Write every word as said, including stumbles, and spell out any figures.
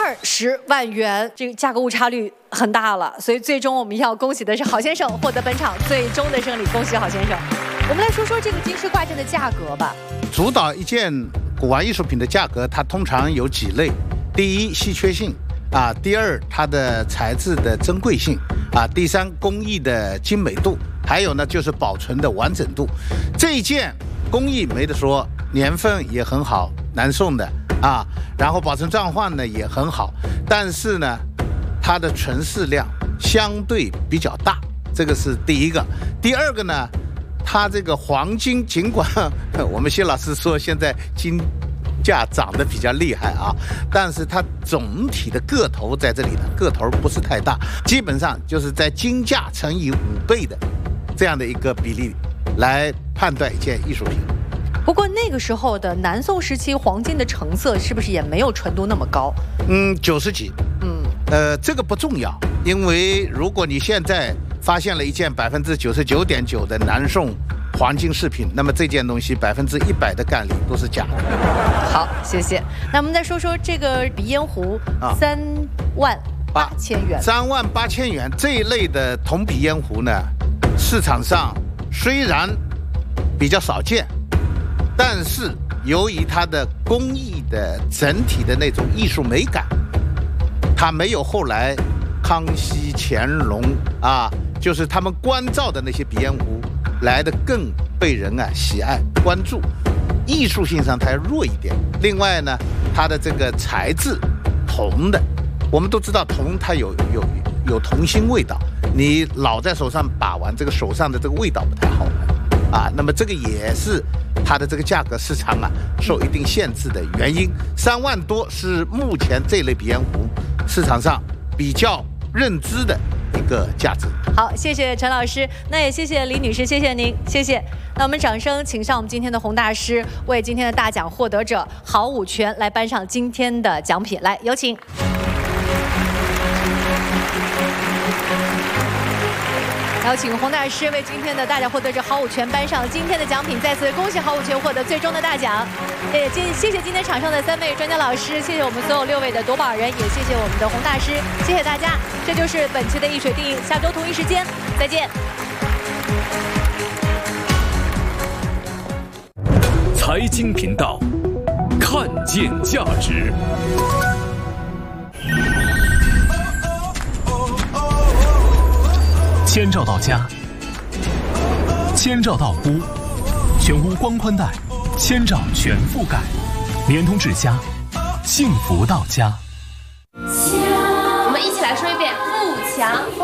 二十万元，这个价格误差率很大了，所以最终我们要恭喜的是郝先生获得本场最终的胜利，恭喜郝先生。我们来说说这个金狮挂件的价格吧。 主导一件古玩艺术品的价格，它通常有几类：第一，稀缺性啊；第二，它的材质的珍贵性啊；第三，工艺的精美度；还有呢，就是保存的完整度。这一件工艺没得说，年份也很好，南宋的啊，然后保存状况呢也很好，但是呢，它的存世量相对比较大，这个是第一个。第二个呢，它这个黄金尽管我们谢老师说现在金价涨得比较厉害啊，但是它总体的个头在这里呢，个头不是太大，基本上就是在金价乘以五倍的这样的一个比例来判断一件艺术品。 不过那个时候的南宋时期黄金的成色是不是也没有纯度那么高？ 嗯，九十几。 嗯， 呃，这个不重要，因为如果你现在发现了一件百分之九十九点九的南宋黄金饰品，那么这件东西百分之一百的概率都是假的。 好，谢谢。那我们再说说这个鼻烟壶，三万八千元。 三万八千元这一类的铜鼻烟壶呢，市场上虽然比较少见，但是由于它的工艺的整体的那种艺术美感，它没有后来康熙、乾隆啊，就是他们关照的那些鼻烟壶来的更被人啊喜爱关注，艺术性上它弱一点。另外呢，它的这个材质铜的，我们都知道铜它有有有铜腥味道，你老在手上把玩，这个手上的这个味道不太好闻啊。那么这个也是它的这个价格市场啊受一定限制的原因。三万多是目前这类鼻烟壶市场上比较认知的一个价值。 好，谢谢陈老师，那也谢谢李女士，谢谢您，谢谢。那我们掌声请上我们今天的洪大师，为今天的大奖获得者郝武全来颁上今天的奖品，来有请。邀请洪大师为今天的大奖获得者郝武全颁上今天的奖品，再次恭喜郝武全获得最终的大奖。也谢谢今天场上的三位专家老师，谢谢我们所有六位的夺宝人，也谢谢我们的洪大师，谢谢大家。这就是本期的一水定音，下周同一时间再见。 财经频道，看见价值。千兆到家，千兆到屋，全屋光宽带，千兆全覆盖，联通至家，幸福到家。 我们一起来说一遍：富强。